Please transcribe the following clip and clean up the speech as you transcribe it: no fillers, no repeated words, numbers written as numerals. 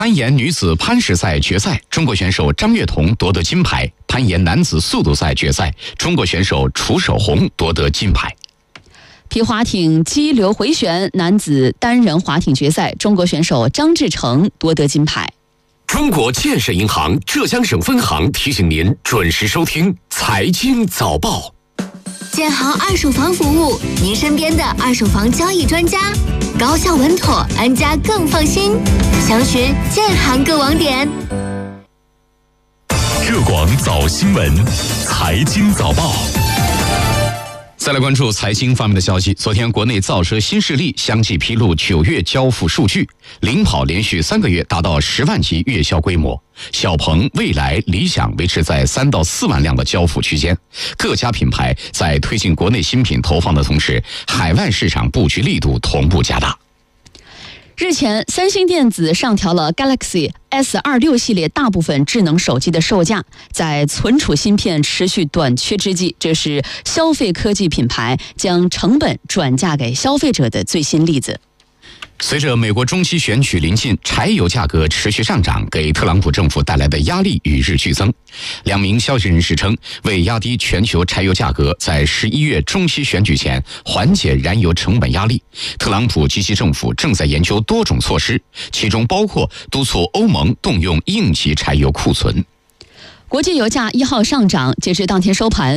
攀岩女子攀石赛决赛，中国选手张悦彤夺得金牌；攀岩男子速度赛决赛，中国选手楚守宏夺得金牌。 皮划艇激流回旋男子单人划艇决赛，中国选手张志成夺得金牌。 中国建设银行浙江省分行提醒您准时收听财经早报。 建行二手房服务，您身边的二手房交易专家，高效稳妥，安家更放心。详询建行各网点。 浙广早新闻，财经早报。 再来关注财经方面的消息。昨天，国内造车新势力相继披露9月交付数据，领跑连续3个月达到10万级月销规模。小鹏、蔚来、理想维持在3到4万辆的交付区间。各家品牌在推进国内新品投放的同时，海外市场布局力度同步加大。 日前，三星电子上调了 Galaxy S26 系列大部分智能手机的售价，在存储芯片持续短缺之际，这是消费科技品牌将成本转嫁给消费者的最新例子。 随着美国中期选举临近，柴油价格持续上涨，给特朗普政府带来的压力与日俱增。2名消息人士称，为压低全球柴油价格，在11月中期选举前缓解燃油成本压力，特朗普及其政府正在研究多种措施，其中包括督促欧盟动用应急柴油库存。 国际油价1号上涨，截至当天收盘